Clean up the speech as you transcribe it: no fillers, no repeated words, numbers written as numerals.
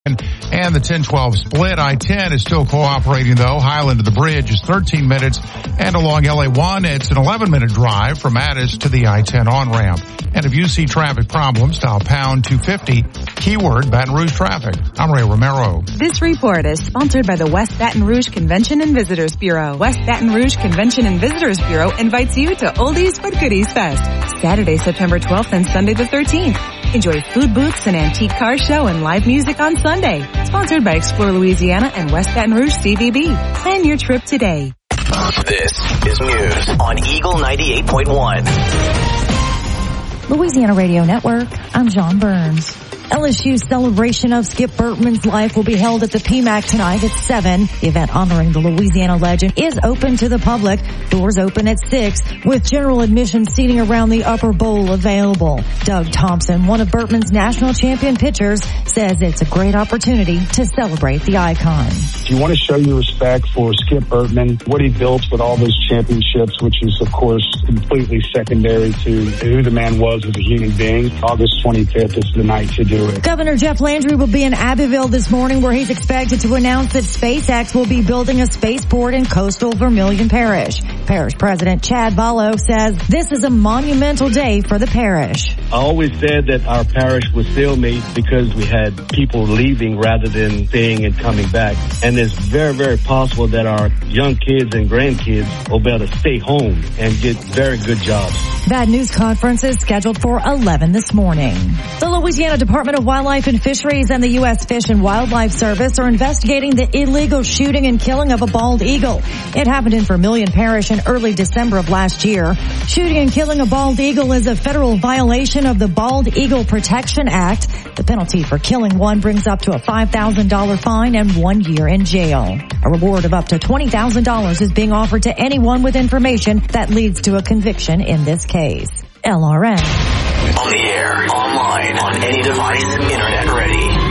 And the 10-12 split. I-10 is still cooperating, though. Highland to the bridge is 13 minutes. And along LA1, it's an 11-minute drive from Addis to the I-10 on-ramp. And if you see traffic problems, dial pound 250, keyword Baton Rouge traffic. I'm Ray Romero. This report is sponsored by the West Baton Rouge Convention and Visitors Bureau. West Baton Rouge Convention and Visitors Bureau invites you to Oldies but Goodies Fest, Saturday, September 12th and Sunday the 13th. Enjoy food booths, an antique car show, and live music on Sunday. Sponsored by Explore Louisiana and West Baton Rouge CVB. Plan your trip today. This is news on Eagle 98.1. Louisiana Radio Network, I'm John Burns. LSU's celebration of Skip Bertman's life will be held at the PMAC tonight at 7. The event honoring the Louisiana legend is open to the public. Doors open at 6 with general admission seating around the upper bowl available. Doug Thompson, one of Bertman's national champion pitchers, says it's a great opportunity to celebrate the icon. If you want to show your respect for Skip Bertman, what he built with all those championships, which is, of course, completely secondary to who the man was as a human being, August 25th is the night to do it. Governor Jeff Landry will be in Abbeville this morning where he's expected to announce that SpaceX will be building a spaceport in coastal Vermilion Parish. Parish President Chad Ballo says this is a monumental day for the parish. I always said that our parish was stalemate because we had people leaving rather than staying and coming back. And it's very, very possible that our young kids and grandkids will be able to stay home and get very good jobs. That news conference is scheduled for 11 this morning. The Louisiana Department of Wildlife and Fisheries and the U.S. Fish and Wildlife Service are investigating the illegal shooting and killing of a bald eagle. It happened in Vermilion Parish in early December of last year. Shooting and killing a bald eagle is a federal violation of the Bald Eagle Protection Act. The penalty for killing one brings up to a $5,000 fine and 1 year in jail. A reward of up to $20,000 is being offered to anyone with information that leads to a conviction in this case. LRN. On the air, online, on any device, internet ready.